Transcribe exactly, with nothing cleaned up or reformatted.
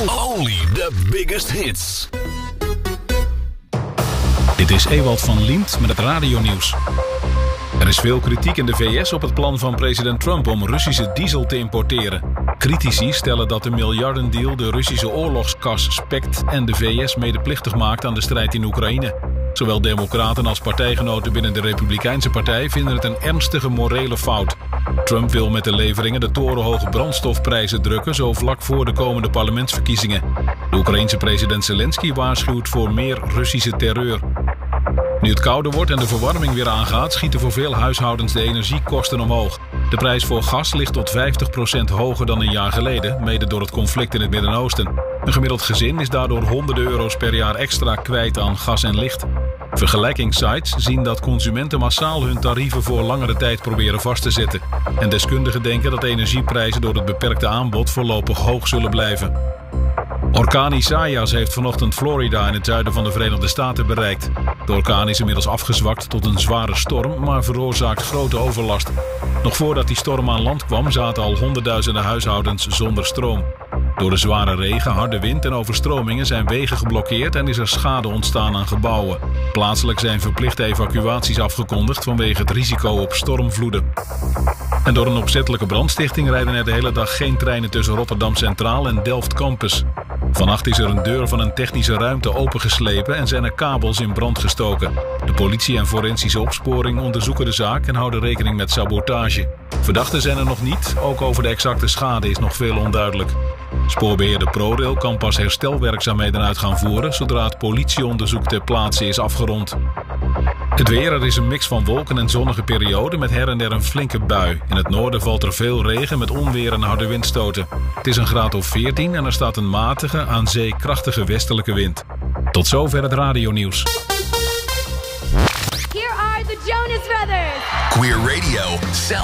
Only the biggest hits. Dit is Ewald van Liemt met het radionieuws. Er is veel kritiek in de V S op het plan van president Trump om Russische diesel te importeren. Critici stellen dat de miljardendeal de Russische oorlogskas spekt en de V S medeplichtig maakt aan de strijd in Oekraïne. Zowel democraten als partijgenoten binnen de Republikeinse partij vinden het een ernstige morele fout. Trump wil met de leveringen de torenhoge brandstofprijzen drukken, zo vlak voor de komende parlementsverkiezingen. De Oekraïense president Zelensky waarschuwt voor meer Russische terreur. Nu het kouder wordt en de verwarming weer aangaat, schieten voor veel huishoudens de energiekosten omhoog. De prijs voor gas ligt tot vijftig procent hoger dan een jaar geleden, mede door het conflict in het Midden-Oosten. Een gemiddeld gezin is daardoor honderden euro's per jaar extra kwijt aan gas en licht. Vergelijkingssites zien dat consumenten massaal hun tarieven voor langere tijd proberen vast te zetten. En deskundigen denken dat energieprijzen door het beperkte aanbod voorlopig hoog zullen blijven. Orkaan Isaias heeft vanochtend Florida in het zuiden van de Verenigde Staten bereikt. De orkaan is inmiddels afgezwakt tot een zware storm, maar veroorzaakt grote overlast. Nog voordat die storm aan land kwam, zaten al honderdduizenden huishoudens zonder stroom. Door de zware regen, harde wind en overstromingen zijn wegen geblokkeerd en is er schade ontstaan aan gebouwen. Plaatselijk zijn verplichte evacuaties afgekondigd vanwege het risico op stormvloeden. En door een opzettelijke brandstichting rijden er de hele dag geen treinen tussen Rotterdam Centraal en Delft Campus. Vannacht is er een deur van een technische ruimte opengeslepen en zijn er kabels in brand gestoken. De politie en forensische opsporing onderzoeken de zaak en houden rekening met sabotage. Verdachten zijn er nog niet, ook over de exacte schade is nog veel onduidelijk. Spoorbeheerder ProRail kan pas herstelwerkzaamheden uit gaan voeren zodra het politieonderzoek ter plaatse is afgerond. Het weer, er is een mix van wolken en zonnige perioden met her en der een flinke bui. In het noorden valt er veel regen met onweer en harde windstoten. Het is een graad of veertien en er staat een matige, aan zee krachtige westelijke wind. Tot zover het radionieuws. Here are the Jonas Brothers. Queer Radio, sound